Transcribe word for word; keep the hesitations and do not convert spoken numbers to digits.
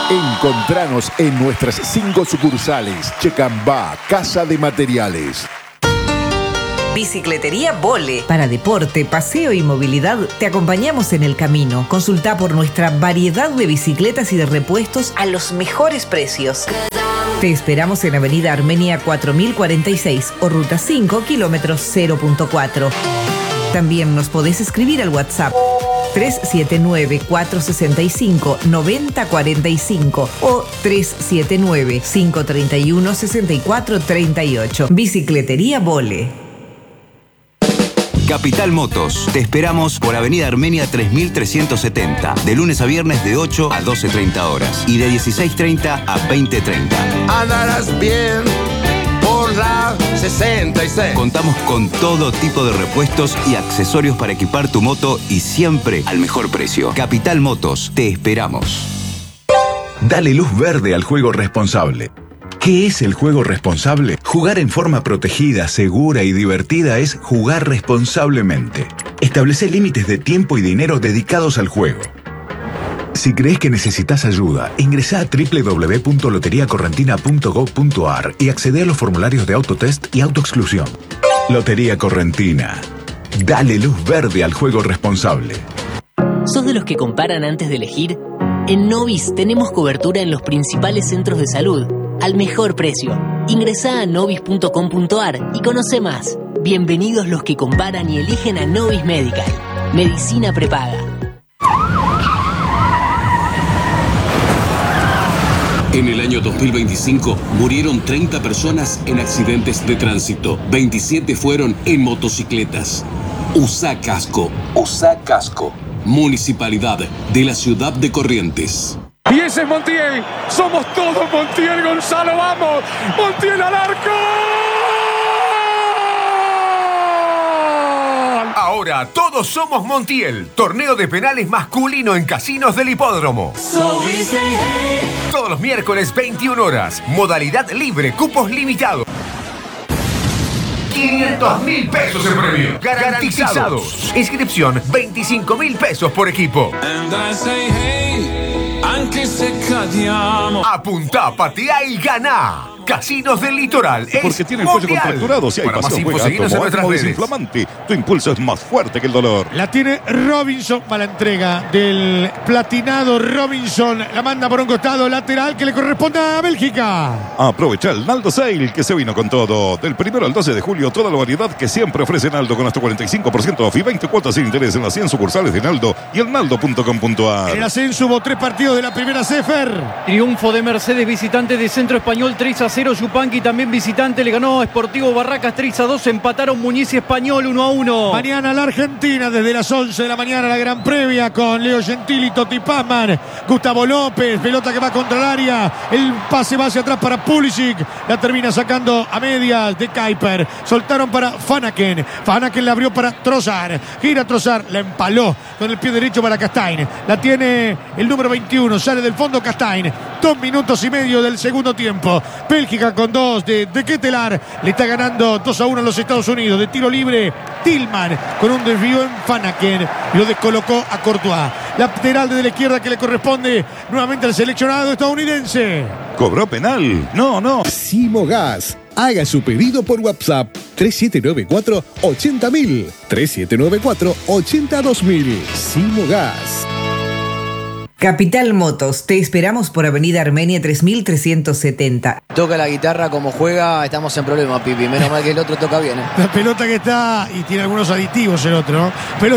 Encontranos en nuestras cinco sucursales. Checambá, Casa de Materiales. Bicicletería Vole. Para deporte, paseo y movilidad, te acompañamos en el camino. Consulta por nuestra variedad de bicicletas y de repuestos a los mejores precios. Te esperamos en Avenida Armenia cuatro mil cuarenta y seis o Ruta cinco, kilómetros cero punto cuatro. También nos podés escribir al WhatsApp tres siete nueve, cuatro seis cinco, nueve cero cuatro cinco o tres siete nueve, cinco tres uno, seis cuatro tres ocho. Bicicletería Vole. Capital Motos. Te esperamos por Avenida Armenia tres mil trescientos setenta. De lunes a viernes de ocho a doce treinta horas. Y de dieciséis treinta a veinte treinta. Andarás bien por la sesenta y seis. Contamos con todo tipo de repuestos y accesorios para equipar tu moto y siempre al mejor precio. Capital Motos. Te esperamos. Dale luz verde al juego responsable. ¿Qué es el juego responsable? Jugar en forma protegida, segura y divertida es jugar responsablemente. Establece límites de tiempo y dinero dedicados al juego. Si crees que necesitas ayuda, ingresá a doble u doble u doble u punto lotería correntina punto gob punto ar y accede a los formularios de autotest y autoexclusión. Lotería Correntina. Dale luz verde al juego responsable. ¿Sos de los que comparan antes de elegir? En Novis tenemos cobertura en los principales centros de salud al mejor precio. Ingresá a novis punto com punto ar y conoce más. Bienvenidos los que comparan y eligen a Novis Medical. Medicina prepaga. En el año dos mil veinticinco murieron treinta personas en accidentes de tránsito. veintisiete fueron en motocicletas. Usá casco. Usá casco. Municipalidad de la ciudad de Corrientes. Y ese es Montiel. Somos todos Montiel, Gonzalo. ¡Vamos! ¡Montiel al arco! Ahora todos somos Montiel. Torneo de penales masculino en casinos del hipódromo. Todos los miércoles veintiuna horas. Modalidad libre, cupos limitados. quinientos mil pesos en premio. Garantizados. Inscripción veinticinco mil pesos por equipo. Apuntá, patea y ganá. Casinos del Litoral. Porque tiene el cuello contracturado. Si hay Para pasión, más info, juega seguinos en Atomo, nuestras Atomo redes. desinflamante. Tu impulso es más fuerte que el dolor. La tiene Robinson para la entrega del platinado Robinson. La manda por un costado lateral que le corresponde a Bélgica. Aprovecha el Naldo Sale que se vino con todo. Del primero al doce de julio, toda la variedad que siempre ofrece Naldo con hasta cuarenta y cinco por ciento off y veinte cuotas sin interés en las cien sucursales de Naldo y el naldo punto com punto ar. En el ascenso hubo tres partidos de la primera Cefer. Triunfo de Mercedes visitante de Centro Español tres a cero. Yupanqui también visitante le ganó a Sportivo Barracas tres a dos. Empataron Muñiz y Español uno a uno. Mañana la Argentina desde las once de la mañana la gran previa con Leo Gentili, Toti Pazman, Gustavo López, pelota que va contra el área, el pase va hacia atrás para Pulisic, la termina sacando a medias de Kuiper, soltaron para Fanaken, Fanaken la abrió para Trossard, gira Trossard, la empaló con el pie derecho para Castain, la tiene el número veintiuno, sale del fondo Castain, dos minutos y medio del segundo tiempo, Bélgica con dos de, de Ketelar, le está ganando dos a uno a los Estados Unidos, de tiro libre Tillman con un desvío en Fanaken y lo descolocó a Courtois, lateral desde la izquierda que le corresponde nuevamente al seleccionado estadounidense. ¿Cobró penal? No, no. Simogas. Haga su pedido por WhatsApp tres siete nueve cuatro, ochenta mil. tres siete nueve cuatro, ochenta dos mil. Simogas. Capital Motos, te esperamos por Avenida Armenia tres mil trescientos setenta. Toca la guitarra como juega, estamos en problema, Pipi. Menos mal que el otro toca bien. ¿eh? La pelota que está, y tiene algunos aditivos el otro, ¿no? Pelota